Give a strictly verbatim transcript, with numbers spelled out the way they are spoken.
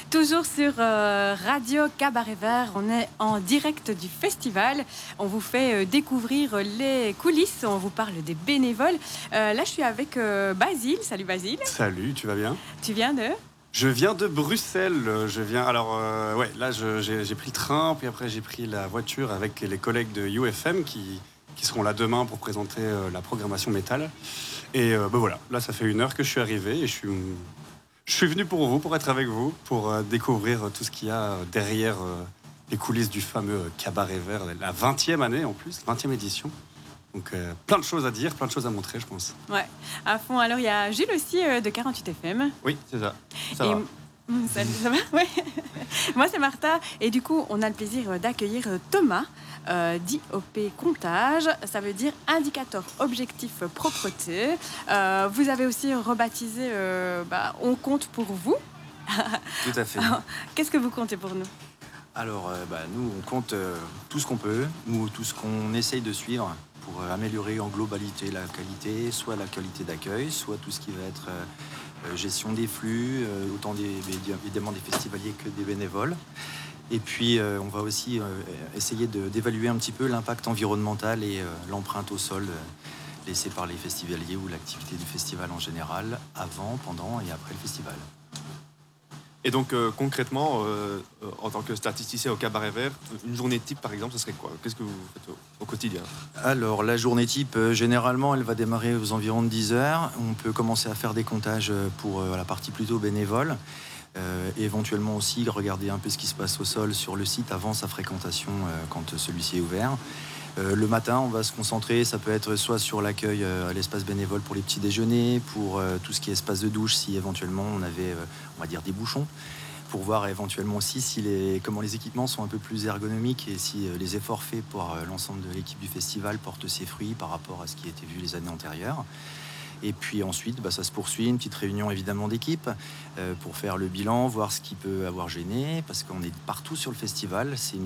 Toujours sur euh, Radio Cabaret Vert, on est en direct du festival. On vous fait euh, découvrir les coulisses, on vous parle des bénévoles. Euh, là, je suis avec euh, Basile. Salut Basile. Salut, tu vas bien? Tu viens de... Je viens de Bruxelles. Je viens. Alors, euh, ouais, là, je- j'ai j'ai pris le train, puis après, j'ai pris la voiture avec les collègues de U F M qui, qui seront là demain pour présenter euh, la programmation métal. Et euh, ben voilà, là, ça fait une heure que je suis arrivé et je suis, je suis venu pour vous, pour être avec vous, pour euh, découvrir tout ce qu'il y a derrière euh, les coulisses du fameux Cabaret Vert, la vingtième année en plus, vingtième édition. Donc, euh, plein de choses à dire, plein de choses à montrer, je pense. Ouais, à fond. Alors, il y a Jules aussi euh, de quarante-huit F M. Oui, c'est ça. Ça Et- va. Mmh, Salut, ça va? Ouais. Moi, c'est Martha. Et du coup, on a le plaisir d'accueillir Thomas, euh, d'I O P Comptage. Ça veut dire indicateur objectif propreté. Euh, vous avez aussi rebaptisé euh, bah, On compte pour vous. Tout à fait. Qu'est-ce que vous comptez pour nous? Alors, euh, bah, nous, on compte euh, tout ce qu'on peut, ou tout ce qu'on essaye de suivre pour euh, améliorer en globalité la qualité, soit la qualité d'accueil, soit tout ce qui va être euh, euh, gestion des flux, euh, autant des, des- évidemment des festivaliers que des bénévoles. Et puis, euh, on va aussi euh, essayer de- d'évaluer un petit peu l'impact environnemental et euh, l'empreinte au sol euh, laissée par les festivaliers ou l'activité du festival en général, avant, pendant et après le festival. Et donc euh, concrètement, euh, euh, en tant que statisticien au Cabaret Vert, une journée type par exemple, ce serait quoi? Qu'est-ce que vous faites au, au quotidien? Alors, la journée type, euh, généralement, elle va démarrer aux environs de dix heures. On peut commencer à faire des comptages euh, pour euh, la partie plutôt bénévole. Euh, et éventuellement aussi regarder un peu ce qui se passe au sol sur le site avant sa fréquentation euh, quand celui-ci est ouvert. Euh, le matin, on va se concentrer, ça peut être soit sur l'accueil euh, à l'espace bénévole pour les petits déjeuners, pour euh, tout ce qui est espace de douche, si éventuellement on avait, euh, on va dire, des bouchons, pour voir éventuellement aussi si les, comment les équipements sont un peu plus ergonomiques et si euh, les efforts faits pour euh, l'ensemble de l'équipe du festival portent ses fruits par rapport à ce qui a été vu les années antérieures. Et puis ensuite, bah, ça se poursuit, une petite réunion évidemment d'équipe euh, pour faire le bilan, voir ce qui peut avoir gêné, parce qu'on est partout sur le festival. C'est une